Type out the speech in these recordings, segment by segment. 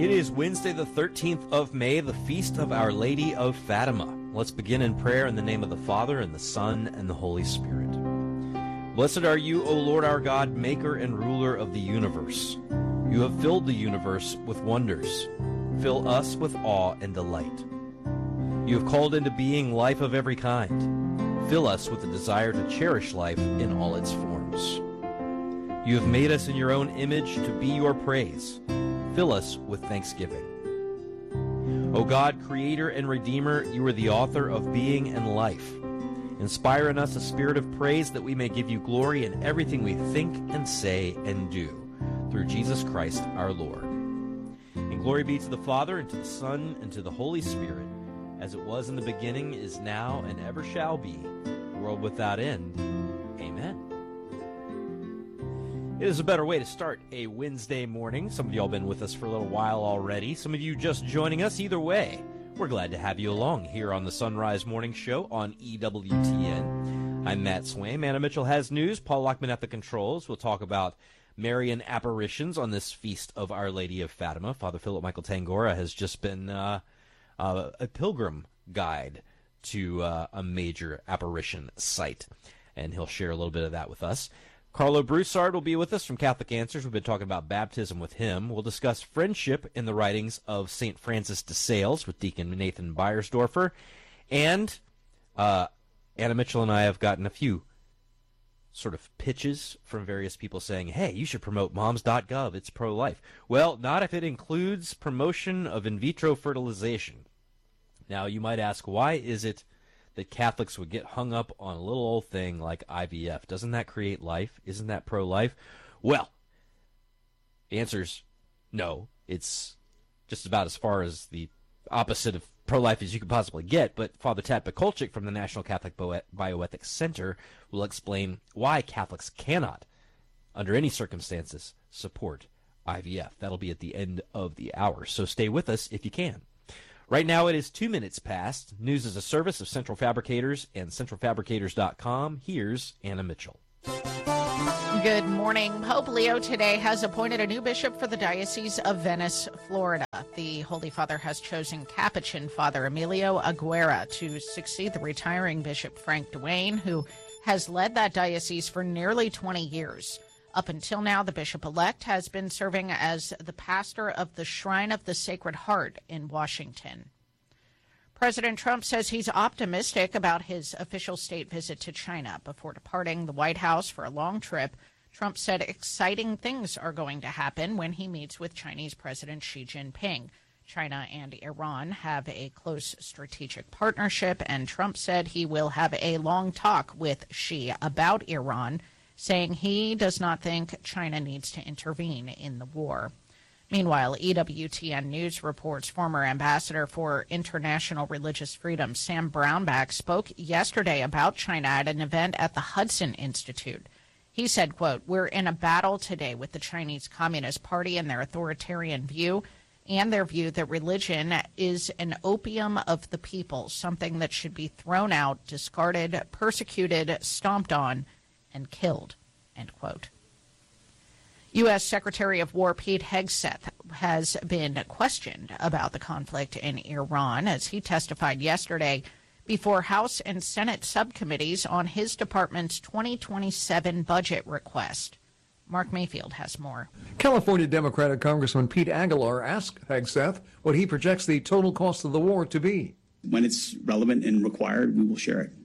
It is Wednesday, the 13th of May, the Feast of Our Lady of Fatima. Let's begin in prayer in the name of the Father, and the Son, and the Holy Spirit. Blessed are you, O Lord our God, maker and ruler of the universe. You have filled the universe with wonders. Fill us with awe and delight. You have called into being life of every kind. Fill us with the desire to cherish life in all its forms. You have made us in your own image to be your praise. Fill us with thanksgiving. O God, creator and redeemer, you are the author of being and life. Inspire in us a spirit of praise that we may give you glory in everything we think and say and do. Through Jesus Christ our Lord. And glory be to the Father, and to the Son, and to the Holy Spirit, as it was in the beginning, is now, and ever shall be, world without end. Amen. It is a better way to start a Wednesday morning. Some of y'all been with us for a little while already. Some of you just joining us. Either way, we're glad to have you along here on the Sunrise Morning Show on EWTN. I'm Matt Swaim. Anna Mitchell has news. Paul Lockman at the controls. We'll talk about Marian apparitions on this Feast of Our Lady of Fatima. Father Philip Michael Tangora has just been a pilgrim guide to a major apparition site, and he'll share a little bit of that with us. Carlo Broussard will be with us from Catholic Answers. We've been talking about baptism with him. We'll discuss friendship in the writings of St. Francis de Sales with Deacon Nathan Beiersdorfer. And Anna Mitchell and I have gotten a few sort of pitches from various people saying, hey, you should promote moms.gov. It's pro-life. Well, not if it includes promotion of in vitro fertilization. Now, you might ask, why is it that Catholics would get hung up on a little old thing like IVF? Doesn't that create life? Isn't that pro-life? Well, the answer's no. It's just about as far as the opposite of pro-life as you could possibly get. But Father Tat Bikolchik from the National Catholic Bioethics Center will explain why Catholics cannot, under any circumstances, support IVF. That'll be at the end of the hour, so stay with us if you can. Right now it is 2 minutes past. News is a service of Central Fabricators and centralfabricators.com. Here's Anna Mitchell. Good morning. Pope Leo today has appointed a new bishop for the Diocese of Venice, Florida. The Holy Father has chosen Capuchin Father Emilio Aguera to succeed the retiring Bishop Frank Duane, who has led that diocese for nearly 20 years. Up until now, the bishop-elect has been serving as the pastor of the Shrine of the Sacred Heart in Washington. President Trump says he's optimistic about his official state visit to China. Before departing the White House for a long trip, Trump said exciting things are going to happen when he meets with Chinese President Xi Jinping. China and Iran have a close strategic partnership, and Trump said he will have a long talk with Xi about Iran, saying he does not think China needs to intervene in the war. Meanwhile, EWTN News reports former Ambassador for International Religious Freedom Sam Brownback spoke yesterday about China at an event at the Hudson Institute. He said, quote, "We're in a battle today with the Chinese Communist Party and their authoritarian view and their view that religion is an opium of the people, something that should be thrown out, discarded, persecuted, stomped on, and killed," end quote. U.S. Secretary of War Pete Hegseth has been questioned about the conflict in Iran as he testified yesterday before House and Senate subcommittees on his department's 2027 budget request. Mark Mayfield has more. California Democratic Congressman Pete Aguilar asked Hegseth what he projects the total cost of the war to be. When it's relevant and required, we will share it.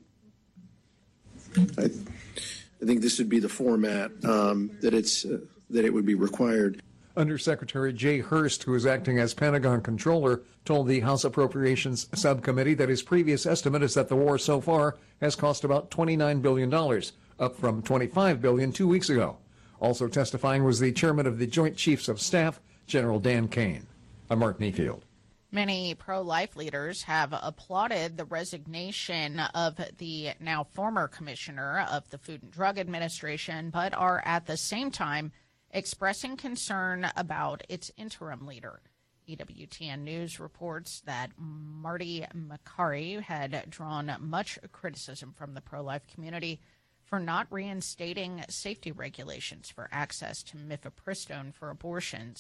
I think this would be the format that it would be required. Undersecretary Jay Hurst, who is acting as Pentagon controller, told the House Appropriations Subcommittee that his previous estimate is that the war so far has cost about $29 billion, up from $25 billion 2 weeks ago. Also testifying was the chairman of the Joint Chiefs of Staff, General Dan Kane. I'm Mark Mayfield. Many pro-life leaders have applauded the resignation of the now former commissioner of the Food and Drug Administration, but are at the same time expressing concern about its interim leader. EWTN News reports that Marty Makary had drawn much criticism from the pro-life community for not reinstating safety regulations for access to mifepristone for abortions.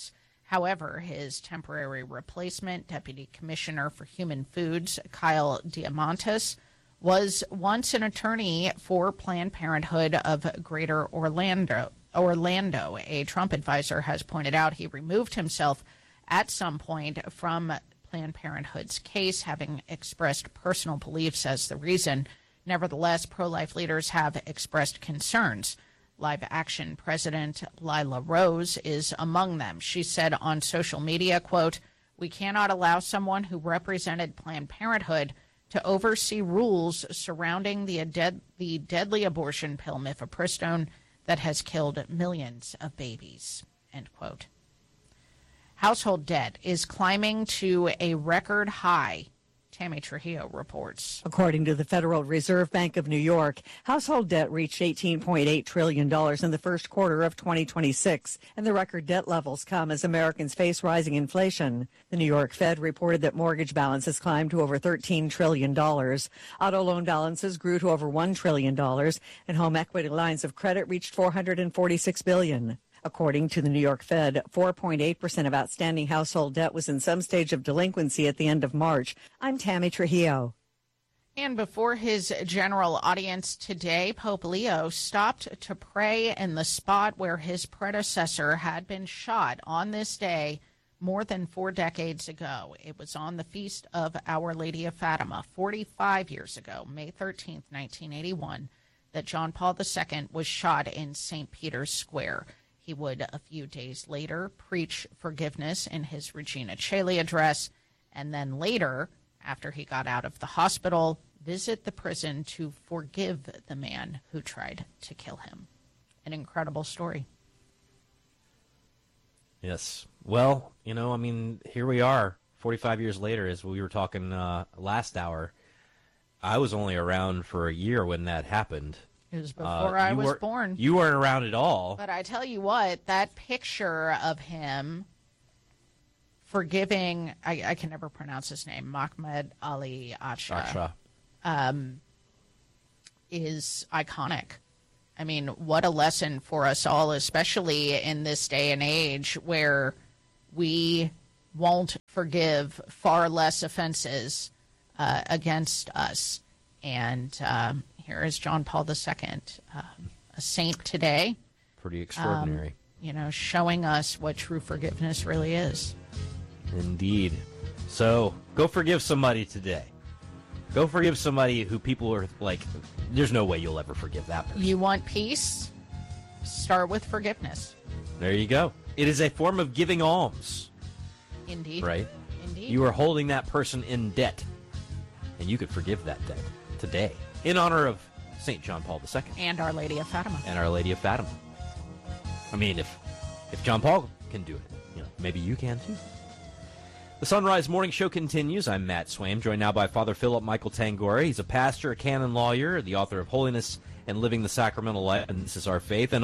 However, his temporary replacement, Deputy Commissioner for Human Foods, Kyle Diamantis, was once an attorney for Planned Parenthood of Greater Orlando. A Trump advisor has pointed out he removed himself at some point from Planned Parenthood's case, having expressed personal beliefs as the reason. Nevertheless, pro-life leaders have expressed concerns. Live Action President Lila Rose is among them. She said on social media, quote, "We cannot allow someone who represented Planned Parenthood to oversee rules surrounding the deadly abortion pill mifepristone that has killed millions of babies," end quote. Household debt is climbing to a record high. Tammy Trujillo reports. According to the Federal Reserve Bank of New York, household debt reached $18.8 trillion in the first quarter of 2026, and the record debt levels come as Americans face rising inflation. The New York Fed reported that mortgage balances climbed to over $13 trillion. Auto loan balances grew to over $1 trillion, and home equity lines of credit reached $446 billion. According to the New York Fed, 4.8% of outstanding household debt was in some stage of delinquency at the end of March. I'm Tammy Trujillo. And before his general audience today, Pope Leo stopped to pray in the spot where his predecessor had been shot on this day more than 4 decades ago. It was on the feast of Our Lady of Fatima, 45 years ago, May 13th, 1981, that John Paul II was shot in St. Peter's Square. He would, a few days later, preach forgiveness in his Regina Coeli address, and then later, after he got out of the hospital, visit the prison to forgive the man who tried to kill him. An incredible story. Yes. Well, here we are, 45 years later, as we were talking last hour. I was only around for a year when that happened. It was before I was born. You weren't around at all. But I tell you what, that picture of him forgiving, I can never pronounce his name, Mahmoud Ali Acha, is iconic. I mean, what a lesson for us all, especially in this day and age where we won't forgive far less offenses against us. And here is John Paul II, a saint today. Pretty extraordinary. Showing us what true forgiveness really is. Indeed. So, go forgive somebody today. Go forgive somebody who people are like, there's no way you'll ever forgive that person. You want peace? Start with forgiveness. There you go. It is a form of giving alms. Indeed. Right? Indeed. You are holding that person in debt, and you could forgive that debt today in honor of St. John Paul II. And Our Lady of Fatima. And Our Lady of Fatima. I mean, if John Paul can do it, maybe you can too. The Sunrise Morning Show continues. I'm Matt Swaim, joined now by Father Philip Michael Tangore. He's a pastor, a canon lawyer, the author of Holiness and Living the Sacramental Life, and This Is Our Faith. And